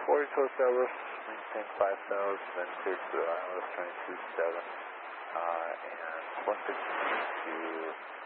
40 to Ellis, maintain 5,000, then clear to ILS 22.7, and 115 to